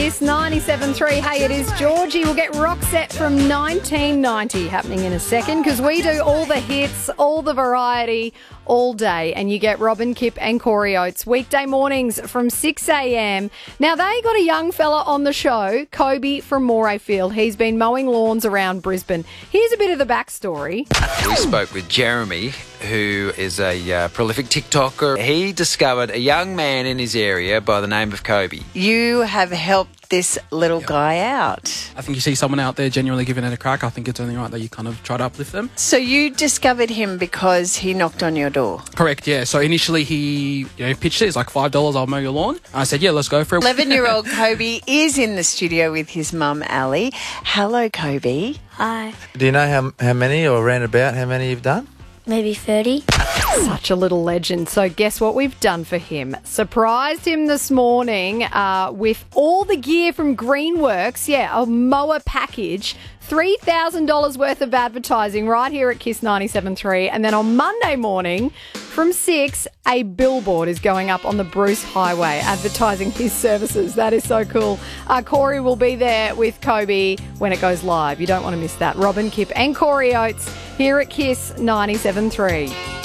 Kiss 97.3. Hey, it is Georgie. We'll get Rock Set from 1990 happening in a second because we do all the hits, all the variety, all day. And you get Robin, Kip and Corey Oates weekday mornings from 6 a.m. Now, they got a young fella on the show, Kobe from Morayfield. He's been mowing lawns around Brisbane. Here's a bit of the backstory. We spoke with Jeremy, who is a prolific TikToker. He discovered a young man in his area by the name of Kobe. You have helped this little guy out. I think you see someone out there genuinely giving it a crack. I think it's only right that you kind of try to uplift them. So you discovered him because he knocked on your door? Correct, yeah. So initially he pitched it. It's like $5, I'll mow your lawn. I said, yeah, let's go for it. 11-year-old Kobe is in the studio with his mum, Ali. Hello, Kobe. Hi. Do you know how many or round about how many you've done? Maybe 30. Such a little legend. So guess what we've done for him? Surprised him this morning with all the gear from Greenworks. Yeah, a mower package. $3,000 worth of advertising right here at Kiss 97.3. And then on Monday morning from 6, a billboard is going up on the Bruce Highway advertising his services. That is so cool. Corey will be there with Kobe when it goes live. You don't want to miss that. Robin, Kip and Corey Oates here at Kiss 97.3.